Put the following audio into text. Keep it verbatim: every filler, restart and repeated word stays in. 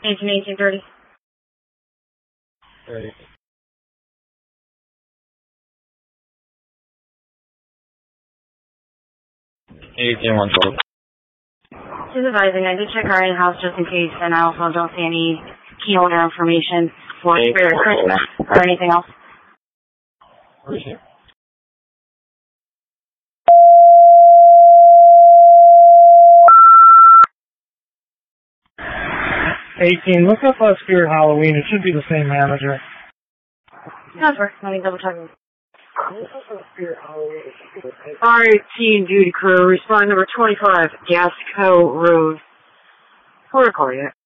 eighteen, eighteen, thirty. Ready. eighteen, one twelve. Just advising, I did check our in-house just in case, and I also don't see any key owner information for Spirit Christmas or anything else. Appreciate it. eighteen, look up uh, Spirit Halloween. It should be the same manager. That's work. Let me double check. R eighteen duty crew, respond number twenty-five, Gasco Road. Protocol yet?